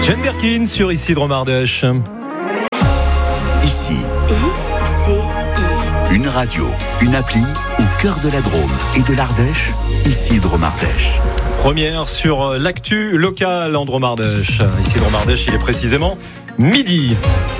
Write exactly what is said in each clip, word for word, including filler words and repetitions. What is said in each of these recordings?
Jane Birkin sur Isidre Mardèche. Ici, I C I. une radio, une appli au cœur de la Drôme et de l'Ardèche, Isidre Mardèche. Première sur l'actu locale en Drôme Ardèche. Isidre Mardèche, il est précisément midi.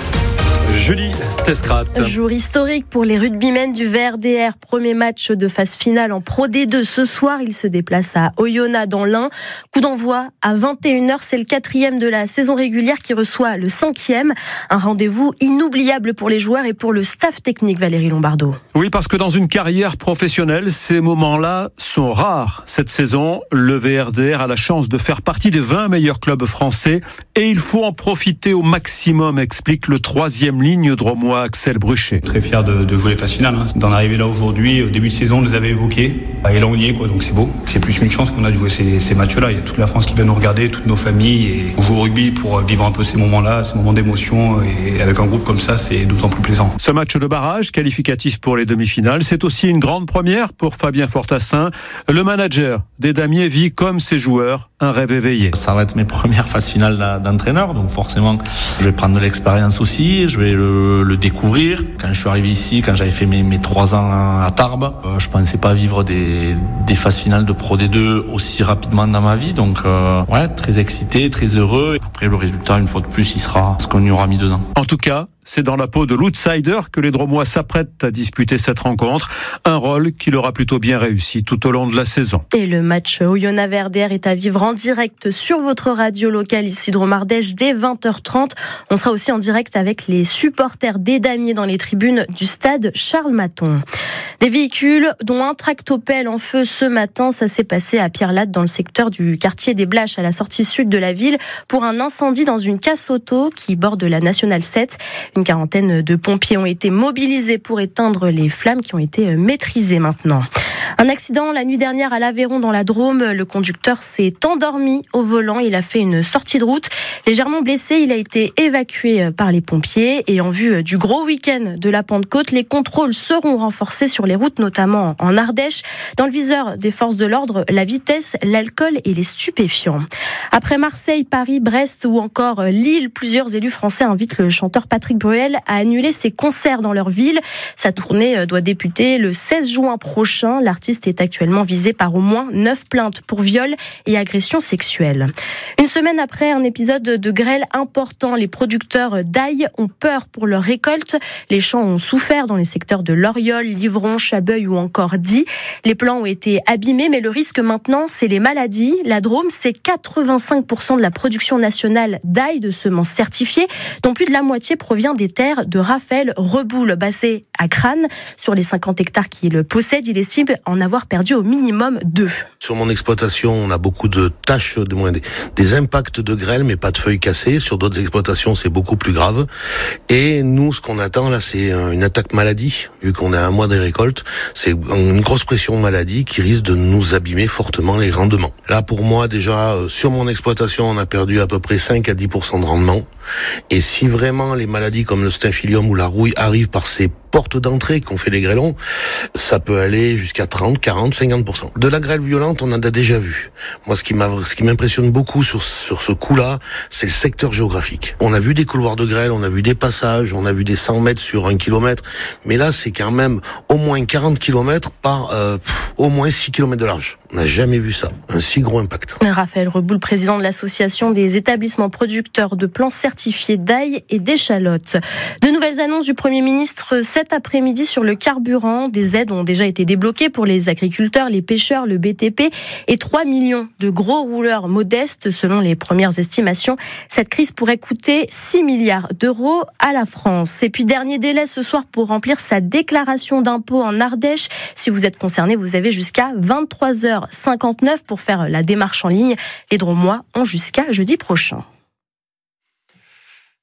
Julie Tescrat. Jour historique pour les rugbymen du V R D R. Premier match de phase finale en Pro D deux. Ce soir, ils se déplacent à Oyonnax dans l'Ain. Coup d'envoi à vingt et une heures. C'est le quatrième de la saison régulière qui reçoit le cinquième. Un rendez-vous inoubliable pour les joueurs et pour le staff technique, Valérie Lombardo. Oui, parce que dans une carrière professionnelle, ces moments-là sont rares. Cette saison, le V R D R a la chance de faire partie des vingt meilleurs clubs français et il faut en profiter au maximum, explique le troisième ligne dromois Axel Bruchet. Très fier de, de jouer les phases finales, hein. D'en arriver là aujourd'hui, au début de saison, on nous avait évoqué, et là on y est, quoi, donc c'est beau. C'est plus une chance qu'on a de jouer ces, ces matchs-là. Il y a toute la France qui vient nous regarder, toutes nos familles, et on joue au rugby pour vivre un peu ces moments-là, ces moments d'émotion, et avec un groupe comme ça, c'est d'autant plus plaisant. Ce match de barrage, qualificatif pour les demi-finales, c'est aussi une grande première pour Fabien Fortassin. Le manager des Damiers vit comme ses joueurs un rêve éveillé. Ça va être mes premières phases finales d'entraîneur, donc forcément, je vais prendre de l'expérience aussi, je vais le, le découvrir. Quand je suis arrivé ici, quand j'avais fait mes, mes trois ans à Tarbes, euh, je pensais pas vivre des, des phases finales de Pro D deux aussi rapidement dans ma vie, donc euh, ouais, très excité, très heureux. Après, le résultat, une fois de plus, il sera ce qu'on y aura mis dedans. En tout cas, c'est dans la peau de l'outsider que les Dromois s'apprêtent à disputer cette rencontre, un rôle qui leur a plutôt bien réussi tout au long de la saison. Et le match Oyonnax-V R D R est à vivre en direct sur votre radio locale Isidre Mardèche dès vingt heures trente. On sera aussi en direct avec les supporters des Damiers dans les tribunes du stade Charles-Maton. Des véhicules, dont un tractopelle en feu ce matin, ça s'est passé à Pierre-Latte dans le secteur du quartier des Blaches à la sortie sud de la ville pour un incendie dans une casse auto qui borde la nationale sept. Une quarantaine de pompiers ont été mobilisés pour éteindre les flammes qui ont été maîtrisées maintenant. Un accident la nuit dernière à l'Aveyron dans la Drôme. Le conducteur s'est endormi au volant. Il a fait une sortie de route. Légèrement blessé, il a été évacué par les pompiers. Et en vue du gros week-end de la Pentecôte, les contrôles seront renforcés sur les routes, notamment en Ardèche. Dans le viseur des forces de l'ordre, la vitesse, l'alcool et les stupéfiants. Après Marseille, Paris, Brest ou encore Lille, plusieurs élus français invitent le chanteur Patrick Bruel à annuler ses concerts dans leur ville. Sa tournée doit débuter le seize juin prochain. L'artiste est actuellement visé par au moins neuf plaintes pour viol et agression sexuelle. Une semaine après un épisode de grêle important, les producteurs d'ail ont peur pour leur récolte. Les champs ont souffert dans les secteurs de Loriol, Livron, Chabeuil ou encore Die. Les plants ont été abîmés, mais le risque maintenant, c'est les maladies. La Drôme, c'est quatre-vingt-cinq pour cent de la production nationale d'ail de semences certifiées, dont plus de la moitié provient des terres de Raphaël Reboul, basé à Crâne. Sur les cinquante hectares qu'il possède, il estime en avoir perdu au minimum deux. Sur mon exploitation, on a beaucoup de taches, de moins des, des impacts de grêle, mais pas de feuilles cassées. Sur d'autres exploitations, c'est beaucoup plus grave. Et nous, ce qu'on attend là, c'est une attaque maladie. Vu qu'on est à un mois des récoltes, c'est une grosse pression maladie qui risque de nous abîmer fortement les rendements. Là, pour moi, déjà, sur mon exploitation, on a perdu à peu près cinq à dix pour cent de rendement. Et si vraiment les maladies comme le staphylium ou la rouille arrivent par ces portes d'entrée qu'ont fait les grêlons, ça peut aller jusqu'à trente, quarante, cinquante pour cent. De la grêle violente, on en a déjà vu. Moi, ce qui m'a, ce qui m'impressionne beaucoup sur, sur ce coup-là, c'est le secteur géographique. On a vu des couloirs de grêle, on a vu des passages, on a vu des cent mètres sur un kilomètre, mais là, c'est quand même au moins quarante kilomètres par euh, pff, au moins six kilomètres de large. On n'a jamais vu ça, un si gros impact. Raphaël Reboul, président de l'association des établissements producteurs de plants certifiés d'ail et d'échalotes. De nouvelles annonces du Premier ministre cet après-midi sur le carburant. Des aides ont déjà été débloquées pour les agriculteurs, les pêcheurs, le B T P et trois millions de gros rouleurs modestes selon les premières estimations. Cette crise pourrait coûter six milliards d'euros à la France. Et puis dernier délai ce soir pour remplir sa déclaration d'impôt en Ardèche. Si vous êtes concerné, vous avez jusqu'à vingt-trois heures cinquante-neuf pour faire la démarche en ligne. Les Dromois ont jusqu'à jeudi prochain.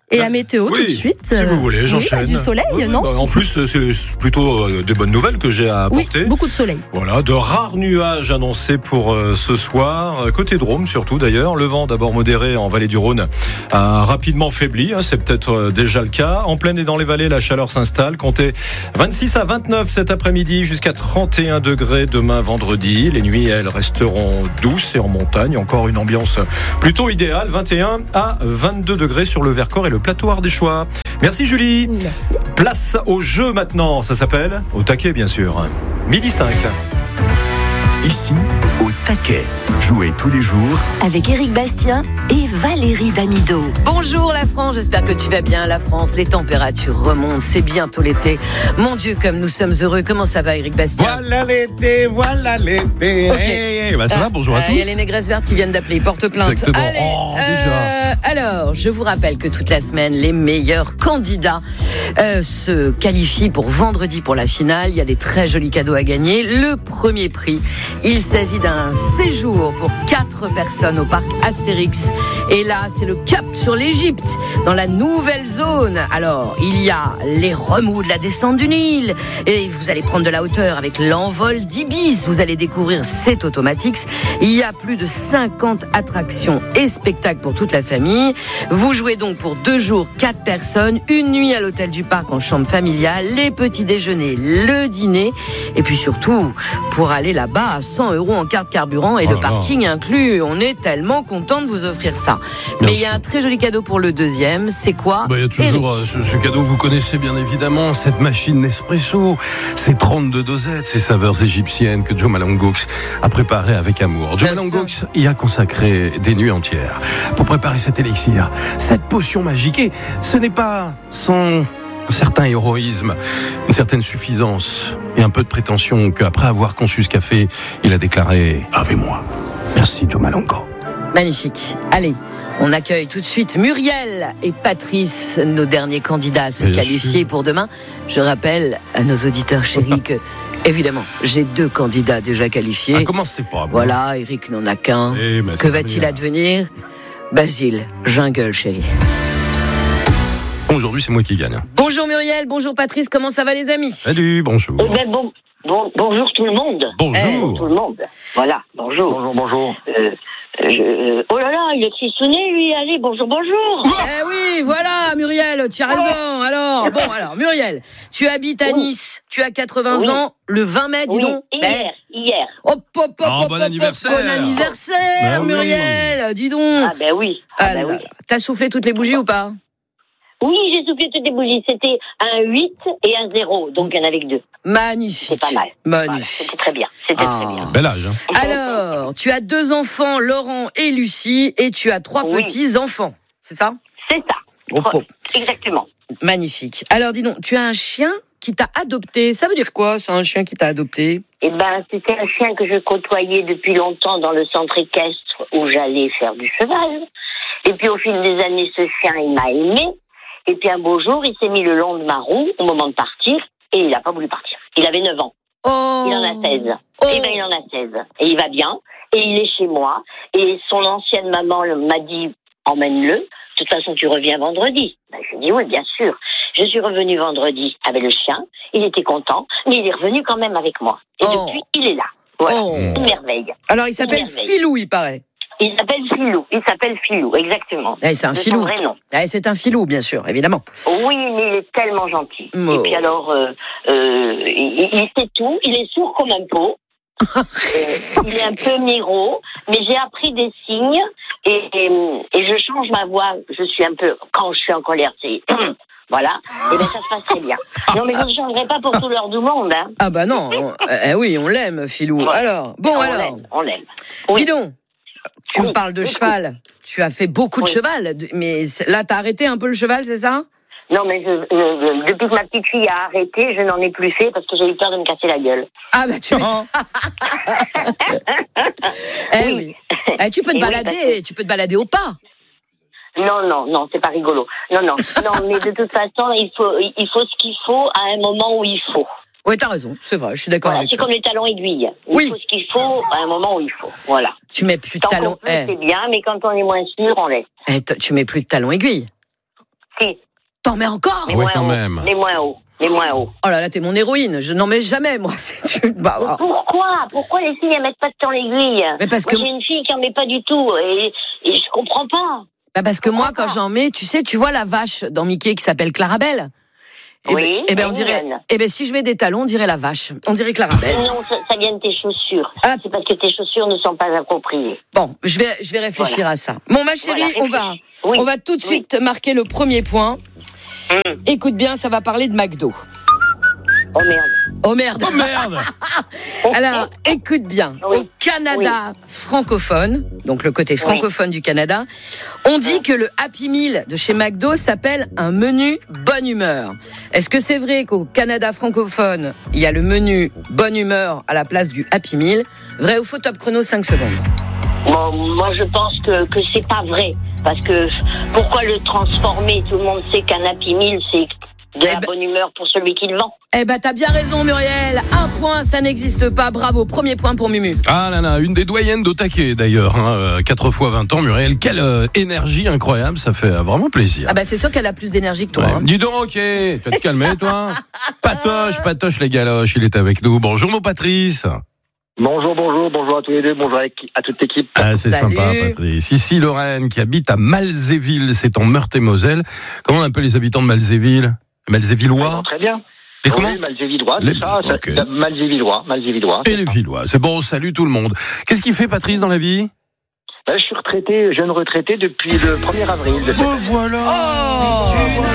Et la météo, oui, tout de suite. Si vous voulez, j'enchaîne. Oui, du soleil, oui, non bah, en plus, c'est plutôt des bonnes nouvelles que j'ai à apporter. Oui, beaucoup de soleil. Voilà, de rares nuages annoncés pour euh, ce soir. Côté Drôme, surtout d'ailleurs. Le vent, d'abord modéré en vallée du Rhône, a rapidement faibli. Hein, c'est peut-être euh, déjà le cas. En plaine et dans les vallées, la chaleur s'installe. Comptez vingt-six à vingt-neuf cet après-midi, jusqu'à trente et un degrés demain vendredi. Les nuits, elles, resteront douces et en montagne. Encore une ambiance plutôt idéale. vingt et un à vingt-deux degrés sur le Vercors et le plateau ardéchois. Merci Julie. Merci. Place au jeu maintenant. Ça s'appelle Au taquet, bien sûr. Midi cinq. Ici, au taquet. Jouez tous les jours avec Éric Bastien et Valérie Damido. Bonjour la France, j'espère que tu vas bien. La France, les températures remontent, c'est bientôt l'été. Mon Dieu, comme nous sommes heureux. Comment ça va, Éric Bastien? Voilà l'été, voilà l'été. Okay. Hey, bah ça ah, va, bonjour à ah, tous. Il y a les négresses vertes qui viennent d'appeler, ils portent plainte. Exactement. Allez, oh, euh, alors, je vous rappelle que toute la semaine, les meilleurs candidats euh, se qualifient pour vendredi pour la finale. Il y a des très jolis cadeaux à gagner. Le premier prix, il s'agit d'un séjour pour quatre personnes au parc Astérix. Et là, c'est le cap sur l'Égypte, dans la nouvelle zone. Alors, il y a les remous de la descente du Nil. Et vous allez prendre de la hauteur avec l'envol d'Ibis. Vous allez découvrir cet Automatix. Il y a plus de cinquante attractions et spectacles pour toute la famille. Vous jouez donc pour deux jours, quatre personnes, une nuit à l'hôtel du parc en chambre familiale, les petits déjeuners, le dîner. Et puis surtout, pour aller là-bas à cent euros en carte carburant et oh le parking là. inclus. On est tellement content de vous offrir ça. Mais il y a un très joli cadeau pour le deuxième. C'est quoi? Bah, il y a toujours euh, ce, ce cadeau, vous connaissez bien évidemment, cette machine Nespresso. Ces trente-deux dosettes, ces saveurs égyptiennes que Joe Malongox a préparées avec amour. Joe Malongox y a consacré des nuits entières pour préparer cet élixir, cette potion magique. Et ce n'est pas sans un certain héroïsme, une certaine suffisance et un peu de prétention qu'après avoir conçu ce café, il a déclaré « Avec moi ». Merci Joe Malongo. Magnifique. Allez, on accueille tout de suite Muriel et Patrice, nos derniers candidats à se Bien qualifier sûr. pour demain. Je rappelle à nos auditeurs chéris que, évidemment, j'ai deux candidats déjà qualifiés. Ah, commencez pas. Bon. Voilà, Eric n'en a qu'un. Eh, ben, que ça va-t-il va advenir? Basile, jungle, chérie. Aujourd'hui, c'est moi qui gagne. Bonjour Muriel, bonjour Patrice, comment ça va les amis? Salut, bonjour. Eh ben, bon, bon, bonjour tout le monde. Bonjour. Tout le monde. Voilà, bonjour. Bonjour, bonjour. Euh, je, euh, oh là là, il est frissonné, lui. Allez, bonjour, bonjour. Eh oui, voilà Muriel, tu as raison. Alors, bon, alors Muriel, tu habites à Oui. Nice, tu as quatre-vingts Oui. ans, le vingt mai, dis Oui, donc. hier, hier. Hop, hop, hop, Oh, hop, bon hop, anniversaire. Bon anniversaire, Ben oui. Muriel, dis donc. Ah ben oui. Ah, Ah ben là oui. là. T'as soufflé toutes les bougies ou pas? Oui, j'ai soufflé toutes les bougies. C'était un huit et un zéro, donc il y en avait que deux. Magnifique. C'est pas mal. Voilà, Magnifique. c'était très bien. C'était Ah. très bien. Bel âge. Hein. Alors, tu as deux enfants, Laurent et Lucie, et tu as trois Oui. petits-enfants, c'est ça? C'est ça. Oh, oh. Exactement. Magnifique. Alors, dis donc, tu as un chien qui t'a adopté. Ça veut dire quoi, c'est un chien qui t'a adopté? Eh ben, c'était un chien que je côtoyais depuis longtemps dans le centre équestre où j'allais faire du cheval. Et puis, au fil des années, ce chien, il m'a aimé. Et puis, un beau jour, il s'est mis le long de ma roue au moment de partir et il n'a pas voulu partir. Il avait neuf ans. Oh. Il en a seize. Oh. Eh ben, il en a seize. Et il va bien. Et il est chez moi. Et son ancienne maman m'a dit, emmène-le. De toute façon, tu reviens vendredi. Ben, je lui ai dit, oui, bien sûr. Je suis revenue vendredi avec le chien. Il était content. Mais il est revenu quand même avec moi. Et Oh. depuis, il est là. Voilà. Oh. Une merveille. Alors, il s'appelle Merveille. Filou, il paraît. Il s'appelle Filou. Il s'appelle Filou, exactement. Eh, c'est un De son filou. vrai nom. Eh, c'est un filou, bien sûr, évidemment. Oui, mais il est tellement gentil. Oh. Et puis alors, euh, euh, il, il sait tout. Il est sourd comme un pot. euh, il est un peu miro, mais j'ai appris des signes et, et, et je change ma voix. Je suis un peu, quand je suis en colère, c'est voilà. Et bien ça se passe très bien. Non, mais je ne changerai pas pour tout l'heure du monde. Hein. Ah bah non, on- eh oui, on l'aime, Filou. Ouais. Alors, bon on alors, l'aime, on l'aime. dis donc, tu Oui, me parles de beaucoup. cheval. Tu as fait beaucoup de Oui. cheval, mais là, t'as arrêté un peu le cheval, c'est ça? Non, mais je, je- depuis que ma petite fille a arrêté, je n'en ai plus fait parce que j'ai eu peur de me casser la gueule. Ah bah tu m'étonnes. Eh oui. Eh, tu peux te Et oui, balader, parce que- tu peux te balader au pas. Non, non, non, c'est pas rigolo. Non, non, non, mais de toute façon, il faut, il faut ce qu'il faut à un moment où il faut. Oui, t'as raison, c'est vrai, je suis d'accord Voilà, avec c'est toi. comme les talons aiguilles. Il Oui. faut ce qu'il faut à un moment où il faut. Voilà. Tu mets plus de Tant qu'on talons. peut, Eh, c'est bien, mais quand on est moins sûr, on laisse. eh, t- tu mets plus de talons aiguilles. Si. T'en mets encore? Les Ouais, moins quand hauts. même. Les moins hauts. Les moins hauts. Oh là là, t'es mon héroïne. Je n'en mets jamais, moi. C'est une... bah, bah. Pourquoi Pourquoi les filles, elles mettent pas de temps l'aiguille? Mais parce Moi, que- j'ai une fille qui en met pas du tout. Et, et je comprends pas. Bah parce que moi, quand j'en mets, tu sais, tu vois la vache dans Mickey qui s'appelle Clarabelle? Eh Oui, ben, eh ben, on elle est dirait. mignonne. Eh ben, si je mets des talons, on dirait la vache. On dirait Clarabelle. Non, ça, ça vient de tes chaussures. Ah. C'est parce que tes chaussures ne sont pas appropriées. Bon, je vais, je vais réfléchir Voilà. à ça. Bon, ma chérie, Voilà, on va, oui. on va tout de Oui. suite marquer le premier point. Hum. Écoute bien, ça va parler de McDo. Oh merde. Oh merde. Oh merde. Alors, écoute bien. Oui. Au Canada francophone, donc le côté francophone du Canada, on dit que le Happy Meal de chez McDo s'appelle un menu bonne humeur. Est-ce que c'est vrai qu'au Canada francophone, il y a le menu bonne humeur à la place du Happy Meal? Vrai ou faux? Top chrono, cinq secondes. Bon, moi, je pense que, que c'est pas vrai. Parce que pourquoi le transformer? Tout le monde sait qu'un Happy Meal, c'est de la ben- bonne humeur pour celui qui le vend. Eh ben, t'as bien raison, Muriel. Un point, ça n'existe pas. Bravo. Premier point pour Mumu. Ah là là, une des doyennes d'Otake d'ailleurs, hein, quatre fois vingt ans, Muriel. Quelle euh, énergie incroyable, ça fait euh, vraiment plaisir. Ah bah, c'est sûr qu'elle a plus d'énergie que toi. Ouais. hein. Dis donc, ok, tu vas te calmer, toi. Patoche, patoche les galoches, il est avec nous. Bonjour, mon Patrice. Bonjour, bonjour, bonjour à tous les deux, bonjour à, à toute l'équipe. Ah, c'est Salut. sympa, Patrice. Ici, Lorraine, qui habite à Malzéville, c'est en Meurthe-et-Moselle. Comment on appelle les habitants de Malzéville? Malzévillois? Très bien. Et comment? Oui, Malzévillois, Les- c'est ça, ça, ok. ça, Malzévillois, Malzévillois. Et les Villois. C'est bon, salut tout le monde. Qu'est-ce qu'il fait, Patrice, dans la vie? Ben, je suis retraité, jeune retraité depuis le premier avril de cette année. Voilà. Oh.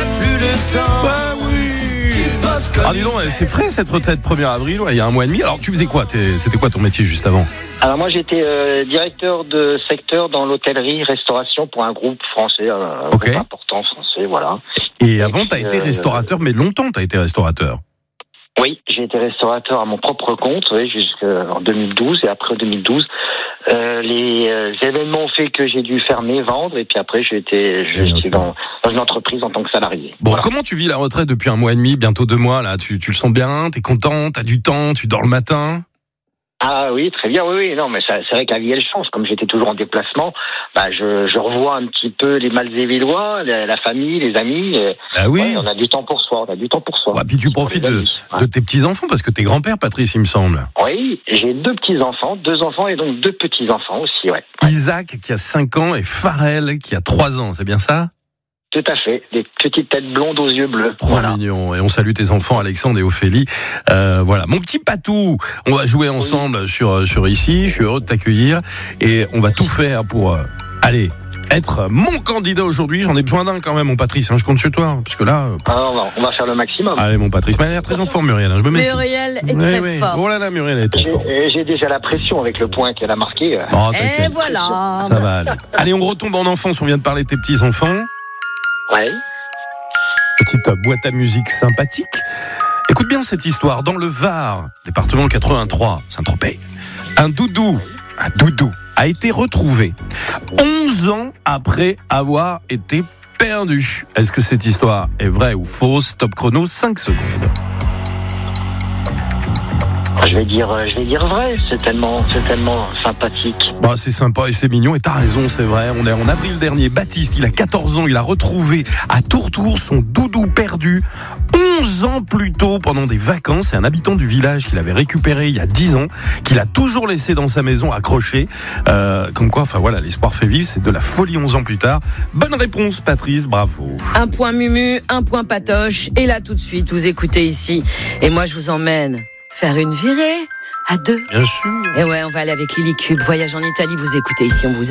Bah oui. Ah, dis donc, c'est frais cette retraite premier avril, ouais, il y a un mois et demi. Alors, tu faisais quoi? T'es- C'était quoi ton métier juste avant? Alors moi j'étais euh, directeur de secteur dans l'hôtellerie restauration pour un groupe français, un Ok. groupe important français, voilà. Et avant, t'as puis, été euh, restaurateur, mais longtemps, t'as été restaurateur. Oui, j'ai été restaurateur à mon propre compte, oui, jusqu'en deux mille douze, et après deux mille douze, euh, les euh, événements ont fait que j'ai dû fermer, vendre, et puis après j'ai été, Bien j'étais sûr. dans, dans une entreprise en tant que salarié. Bon, Voilà. comment tu vis la retraite depuis un mois et demi, bientôt deux mois, là? Tu, tu le sens bien? T'es content? T'as du temps? Tu dors le matin? Ah oui, très bien, oui, oui, non, mais ça, c'est vrai que la vie, elle change. Comme j'étais toujours en déplacement, bah, je, je revois un petit peu les Malzévillois, la, la famille, les amis. et- Bah oui. ouais, on a du temps pour soi, on a du temps pour soi. Ouais, puis tu profites Les de, amis, ouais. de tes petits-enfants, parce que t'es grand-père, Patrice, il me semble. Oui, j'ai deux petits-enfants, deux enfants et donc deux petits-enfants aussi, ouais. Isaac, qui a cinq ans, et Pharrell, qui a trois ans, c'est bien ça? Tout à fait, des petites têtes blondes aux yeux bleus. Trop Voilà. mignon. Et on salue tes enfants, Alexandre et Ophélie. Euh, voilà. Mon petit Patou, on va jouer ensemble sur, sur ici. Je suis heureux de t'accueillir. Et on va tout faire pour, euh, aller, être mon candidat aujourd'hui. J'en ai besoin d'un quand même, mon Patrice. Hein, je compte sur toi. hein, Parce que là. euh, Ah, on, va, on va faire le maximum. Allez, mon Patrice. Mais elle a l'air très en forme, Muriel. hein, Je me méfie. Muriel est Oui, très oui. forte. Oh là là, Muriel est très J'ai, forte. euh, j'ai déjà la pression avec le point qu'elle a marqué. euh. Oh, Et t'inquiète. voilà. Ça va aller. Allez, on retombe en enfance. On vient de parler de tes petits-enfants. Ouais. Petite boîte à musique sympathique. Écoute bien cette histoire. Dans le Var, département quatre-vingt-trois, Saint-Tropez, un doudou, un doudou a été retrouvé onze ans après avoir été perdu. Est-ce que cette histoire est vraie ou fausse? Top chrono, cinq secondes. Je vais dire, euh, je vais dire vrai. C'est tellement, c'est tellement sympathique. Bah, c'est sympa et c'est mignon. Et t'as raison, c'est vrai. On est en avril dernier. Baptiste, il a quatorze ans. Il a retrouvé à Tourtour son doudou perdu onze ans plus tôt pendant des vacances. C'est un habitant du village qu'il avait récupéré il y a dix ans, qu'il a toujours laissé dans sa maison accroché. Euh, comme quoi, enfin voilà, l'espoir fait vivre. C'est de la folie onze ans plus tard. Bonne réponse, Patrice. Bravo. Un point Mumu, un point Patoche. Et là, tout de suite, vous écoutez ici. Et moi, je vous emmène faire une virée à deux. Bien sûr. Et ouais, on va aller avec Lily Cube. Voyage en Italie, vous écoutez ici, on vous